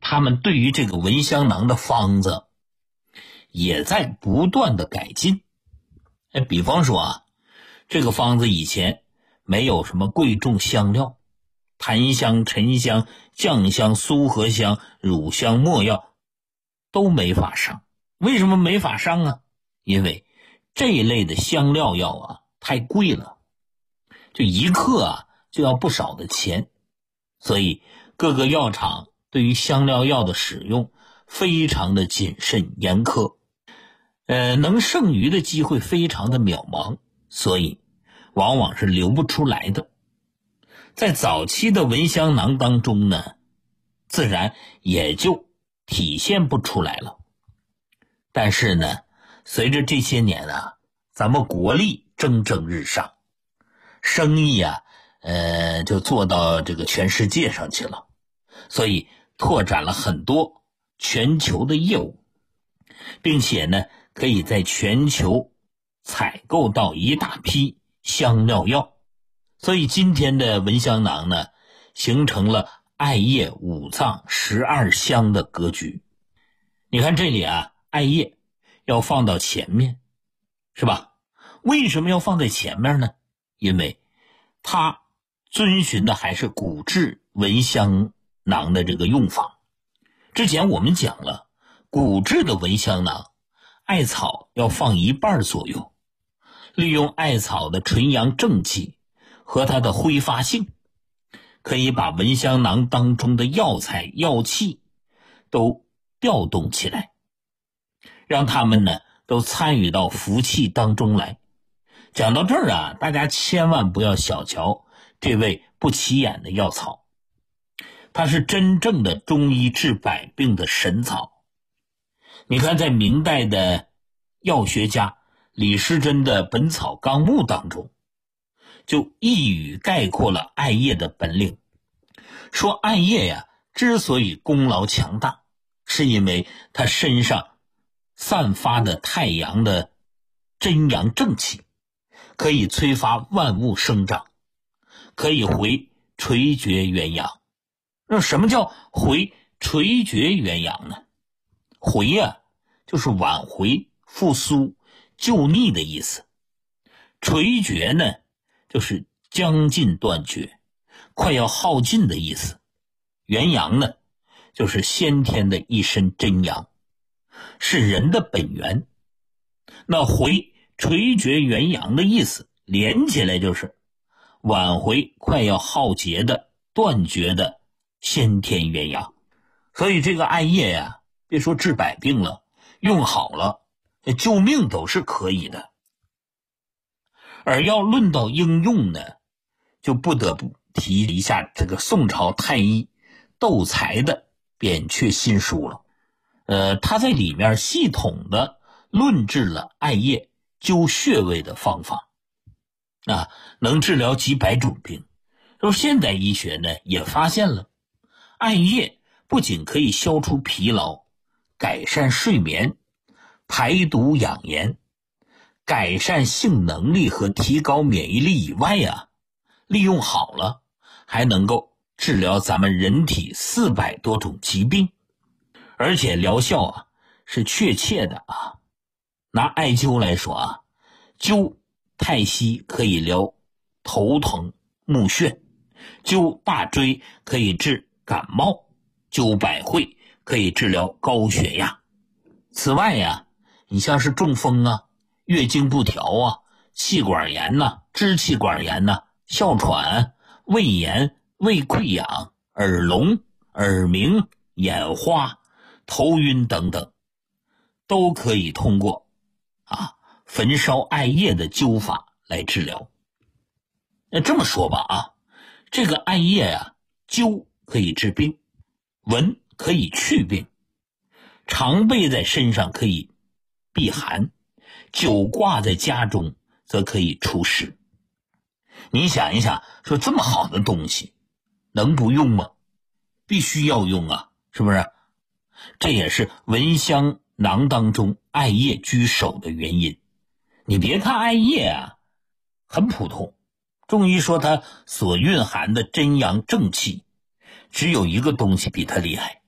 他们对于这个蚊香囊的方子也在不断的改进。比方说啊，这个方子以前没有什么贵重香料，檀香、沉香、酱香、苏合香、乳香、没药都没法上。为什么没法上啊？因为这一类的香料药啊太贵了，就一克啊就要不少的钱，所以各个药厂对于香料药的使用非常的谨慎严苛，能剩余的机会非常的渺茫，所以往往是流不出来的。在早期的蚊香囊当中呢，自然也就体现不出来了。但是呢，随着这些年啊，咱们国力蒸蒸日上，生意啊就做到这个全世界上去了，所以拓展了很多全球的业务，并且呢可以在全球采购到一大批香料药。所以今天的蚊香囊呢，形成了艾叶、五脏、12香的格局。你看这里啊，艾叶要放到前面，是吧？为什么要放在前面呢？因为它遵循的还是古制蚊香囊的这个用法。之前我们讲了，古制的蚊香囊，艾草要放一半左右，利用艾草的纯阳正气和它的挥发性，可以把蚊香囊当中的药材药气都调动起来，让他们呢都参与到服气当中来。讲到这儿啊，大家千万不要小瞧这位不起眼的药草，它是真正的中医治百病的神草。你看在明代的药学家李时珍的《本草纲目》当中，就一语概括了艾叶的本领，说艾叶呀之所以功劳强大，是因为它身上散发的太阳的真阳正气，可以催发万物生长，可以回垂绝元阳。那什么叫回垂绝元阳呢？回啊就是挽回、复苏、救逆的意思。垂绝呢就是将近断绝，快要耗尽的意思。元阳呢就是先天的一身真阳，是人的本源。那回垂绝元阳的意思连起来就是挽回快要耗竭的断绝的先天元阳。所以这个艾叶呀，别说治百病了，用好了救命都是可以的。而要论到应用呢，就不得不提一下这个宋朝太医窦才的扁鹊新书了。他在里面系统的论治了艾叶灸穴位的方法，能治疗几百种病。说现代医学呢也发现了，艾叶不仅可以消除疲劳、改善睡眠、排毒养颜、改善性能力和提高免疫力以外啊，利用好了还能够治疗咱们人体400多种疾病，而且疗效啊是确切的啊。拿艾灸来说啊，灸太溪可以疗头疼目眩，灸大椎可以治感冒，灸百会可以治疗高血压。此外呀，你像是中风啊、月经不调啊、气管炎呐、支气管炎呐、哮喘、胃炎、胃溃疡、耳聋、耳鸣、眼花、头晕等等，都可以通过焚烧艾叶的灸法来治疗。这么说吧这个艾叶灸可以治病，闻可以去病，常备在身上可以避寒，久挂在家中则可以除湿。你想一想，说这么好的东西能不用吗？必须要用是不是？这也是蚊香囊当中艾叶居首的原因。你别看艾叶很普通，中医说它所蕴含的真阳正气，只有一个东西比它厉害，